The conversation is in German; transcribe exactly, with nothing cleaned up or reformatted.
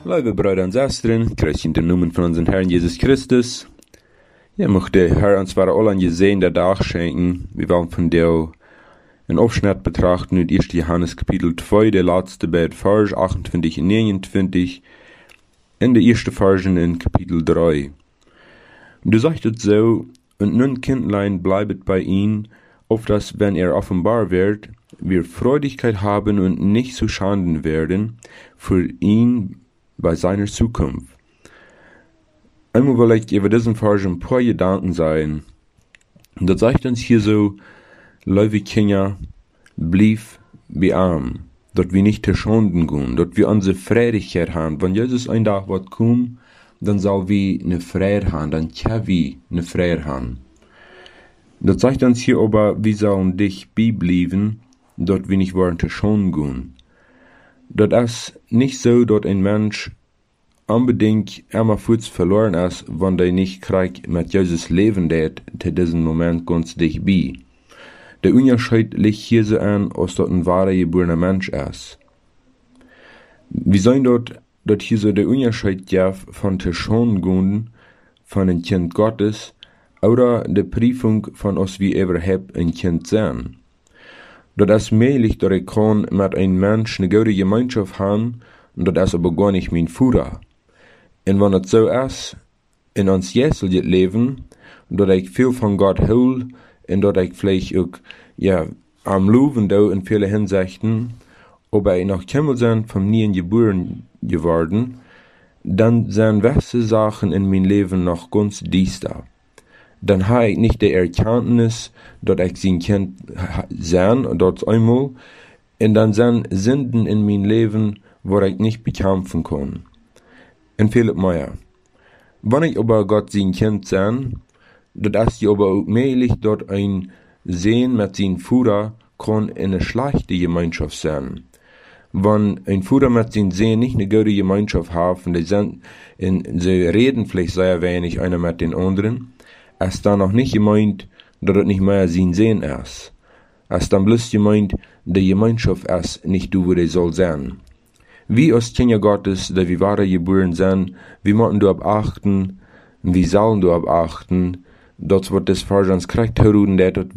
Liebe Brüder und Schwestern, Christ in den Namen von unserem Herrn Jesus Christus. Ja, möchte Herr uns zwar alle an gesehen der Tag schenken. Wir wollen von dir einen Aufschnitt betrachten in ersten Johannes Kapitel zwei, der letzte Bett, Vers achtundzwanzig und neunundzwanzig, in der ersten Versen in Kapitel drei. Und du sagst so, und nun Kindlein bleibet bei ihm, auf dass, wenn er offenbar wird, wir Freudigkeit haben und nicht zu Schanden werden, für ihn bei seiner Zukunft. Einmal will ich über diesen Vers ein paar Gedanken sein. Und das sagt uns hier so, liebe Kinder, blieb bei ihm, dort wir nicht zu Schanden gehen, dort wir unsere Freudigkeit haben. Wenn Jesus ein Tag wird kommen, dann soll wir eine Freude haben, dann können wir eine Freude haben. Das sagt uns hier aber, wir sollen dich bleiben, dort wir nicht wollen zu Schanden gehen. Das ist nicht so, dass ein Mensch unbedingt einmal kurz verloren ist, wenn er nicht kriegt mit Jesus leben wird, zu diesem Moment ganz dich bei. Der Unterschied liegt hier so an, als dort ein wahrer geborener Mensch ist. Wir sehen dort, dass hier so der Unterschied gibt von der Schongung von einem Kind Gottes oder der Prüfung von uns wie überhaupt ein Kind sein. Das ist möglich, dass ich kann mit einem Menschen eine gute Gemeinschaft haben, und das ist aber gar nicht mein Führer. Und wenn das so ist, in uns jetziges Leben, dass ich viel von Gott hole, und dass ich vielleicht auch, ja, am Loben da in vielen Hinsichten, aber ich noch Kimmel sind vom Nien geboren geworden, dann sind gewisse Sachen in meinem Leben noch ganz düster. Dann habe ich nicht die Erkenntnis, dass ich sein Kind sein, dort einmal, und dann sind Sünden in meinem Leben, wo ich nicht bekämpfen kann. Und viel mehr. Wenn ich aber Gott sein Kind sein, das ist ja aber auch möglich, dass ein Sehen mit seinem Vater kann in eine schlechte Gemeinschaft sein. Wenn ein Vater mit seinem Sehen nicht eine gute Gemeinschaft hat, und die sind, in, sie reden vielleicht sehr wenig einer mit den anderen, ist dann noch nicht gemeint, dass es nicht mehr sein Sehen ist. Es ist dann bloß gemeint, die Gemeinschaft ist nicht du, wo die soll sein. Wie als Kinder Gottes, die wir wahre geboren sind, wir müssen darauf achten, wir sollen darauf achten, dass wir das Vers ans Kreuz hören,